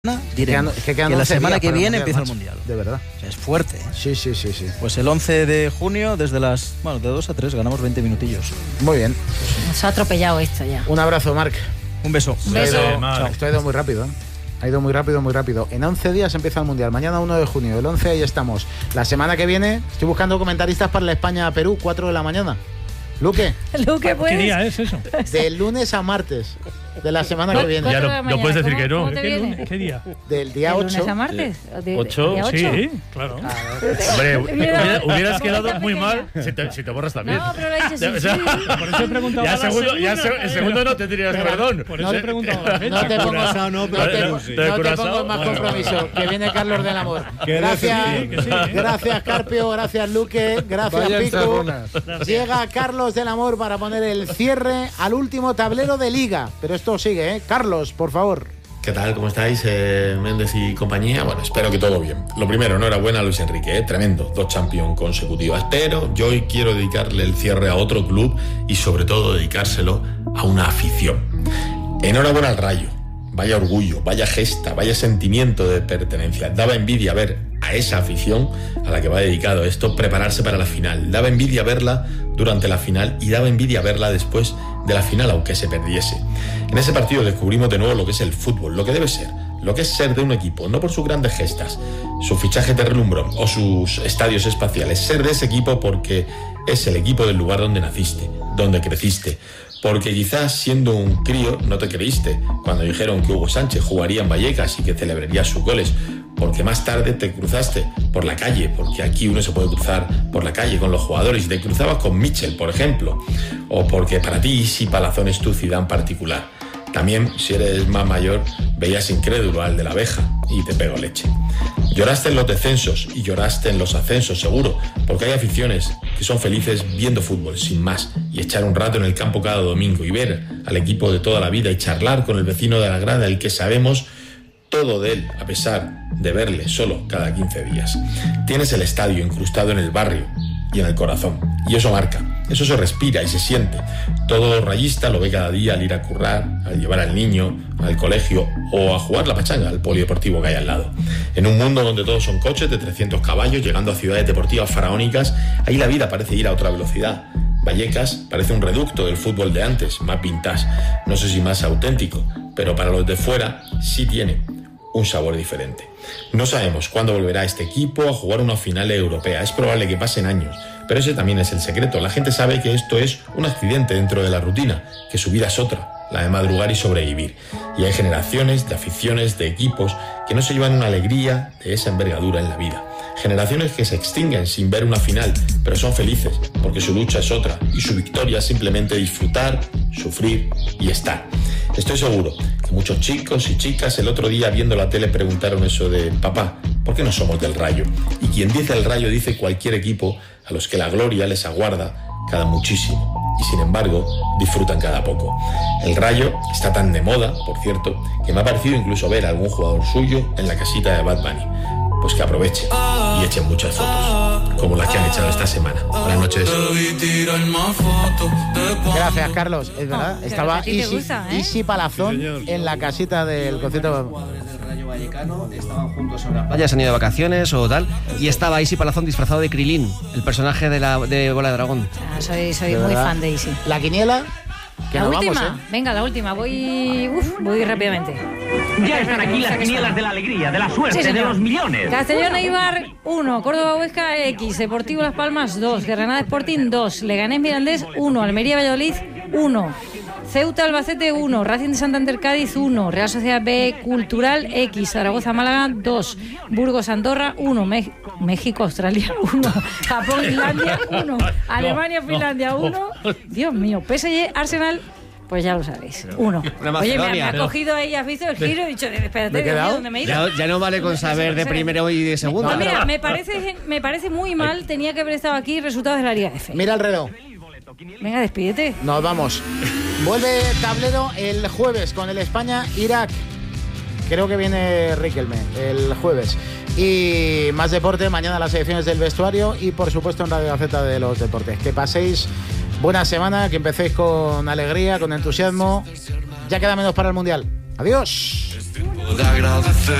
diremos que la semana que viene empieza el Mundial. De verdad. O sea, es fuerte, ¿eh? Sí. Pues el 11 de junio, desde de 2 a 3, ganamos 20 minutillos. Muy bien. Nos ha atropellado esto ya. Un abrazo, Marc. Un beso. Esto ha ido muy rápido, ¿eh? Ha ido muy rápido. En 11 días empieza el Mundial. Mañana 1 de junio. El 11 ahí estamos. La semana que viene estoy buscando comentaristas para la España-Perú, 4 de la mañana. Luque, ¿puedes? ¿Qué día es eso? De lunes a martes de la semana que viene. Ya no puedes decir que no. ¿Qué día? Del día 8. ¿Lunes a martes? ¿8? Sí, claro. Hombre, hubieras quedado muy mal si te borras también. No, pero lo he dicho sí. Por eso he preguntado. El segundo no tendrías perdón. Por eso he preguntado. No te pongo en más compromiso. Que viene Carlos del Amor. Gracias, Carpio. Gracias, Luque. Gracias, Pico. Llega Carlos del Amor para poner el cierre al último tablero de Liga. Pero esto sigue, ¿eh? Carlos, por favor. ¿Qué tal? ¿Cómo estáis, Méndez y compañía? Bueno, espero que todo bien. Lo primero, enhorabuena a Luis Enrique, tremendo, 2 Champions consecutivas. Pero yo hoy quiero dedicarle el cierre a otro club y sobre todo dedicárselo a una afición. Enhorabuena al Rayo. Vaya orgullo, vaya gesta, vaya sentimiento de pertenencia. Daba envidia ver a esa afición a la que va dedicado esto prepararse para la final. Daba envidia verla durante la final y daba envidia verla después de la final, aunque se perdiese. En ese partido descubrimos de nuevo lo que es el fútbol, lo que debe ser, lo que es ser de un equipo, no por sus grandes gestas, su fichaje de relumbrón o sus estadios espaciales, ser de ese equipo porque es el equipo del lugar donde naciste, donde creciste. Porque quizás siendo un crío no te creíste cuando dijeron que Hugo Sánchez jugaría en Vallecas y que celebraría sus goles, porque más tarde te cruzaste por la calle, porque aquí uno se puede cruzar por la calle con los jugadores y te cruzabas con Mitchell, por ejemplo, o porque para ti Isi Palazón es tu ciudad en particular. También, si eres más mayor, veías incrédulo al de la abeja y te pegó leche. Lloraste en los descensos y lloraste en los ascensos, seguro, porque hay aficiones que son felices viendo fútbol, sin más, y echar un rato en el campo cada domingo y ver al equipo de toda la vida y charlar con el vecino de la grada, el que sabemos todo de él, a pesar de verle solo cada 15 días. Tienes el estadio incrustado en el barrio y en el corazón, y eso marca, eso se respira y se siente. Todo rayista lo ve cada día al ir a currar, al llevar al niño al colegio o a jugar la pachanga al polideportivo que hay al lado. En un mundo donde todos son coches de 300 caballos llegando a ciudades deportivas faraónicas, ahí la vida parece ir a otra velocidad. Vallecas parece un reducto del fútbol de antes, más vintage, no sé si más auténtico, pero para los de fuera sí tiene un sabor diferente. No sabemos cuándo volverá este equipo a jugar una final europea. Es probable que pasen años, pero ese también es el secreto. La gente sabe que esto es un accidente dentro de la rutina, que su vida es otra, la de madrugar y sobrevivir. Y hay generaciones de aficiones, de equipos, que no se llevan una alegría de esa envergadura en la vida. Generaciones que se extinguen sin ver una final, pero son felices, porque su lucha es otra, y su victoria es simplemente disfrutar, sufrir y estar. Estoy seguro que muchos chicos y chicas el otro día viendo la tele preguntaron eso de papá, ¿por qué no somos del Rayo? Y quien dice el Rayo dice cualquier equipo a los que la gloria les aguarda cada muchísimo y sin embargo disfrutan cada poco. El Rayo está tan de moda, por cierto, que me ha parecido incluso ver a algún jugador suyo en la casita de Bad Bunny. Pues que aprovechen y echen muchas fotos, como las que han echado esta semana. Buenas noches. Gracias, Carlos. Es verdad, estaba Isi Palazón en la casita del concierto. Estaban juntos en la playa, se han ido de vacaciones o tal, y estaba Isi Palazón disfrazado de Krilin, el personaje de Bola de Dragón. Soy muy fan de Isi. ¿La quiniela? La última, venga, la última, voy rápidamente. Ya están aquí las quinielas de la alegría, de la suerte, de los millones. Castellón Eibar 1, Córdoba Huesca X, Deportivo Las Palmas 2, Granada Sporting 2, Leganés Mirandés 1, Almería Valladolid 1, Ceuta Albacete 1, Racing de Santander Cádiz 1, Real Sociedad B Cultural X, Zaragoza Málaga 2, Burgos Andorra 1, México Australia 1, Japón Islandia 1, Alemania Finlandia 1, Dios mío, PSG Arsenal. Pues ya lo sabéis. 1. Oye, me ha cogido ahí, has visto el giro y he dicho, espérate, ¿dónde me he ido? Ya no vale con saber de primero y de segundo. No, mira, me parece muy mal, tenía que haber estado aquí resultados de la Liga F. Mira el reloj. Venga, despídete. Nos vamos. Vuelve tablero el jueves con el España-Irak. Creo que viene Riquelme el jueves. Y más deporte, mañana las ediciones del vestuario y por supuesto en Radio Gaceta de los Deportes. Que paséis buena semana, que empecéis con alegría, con entusiasmo. Ya queda menos para el Mundial. Adiós. de agradecer.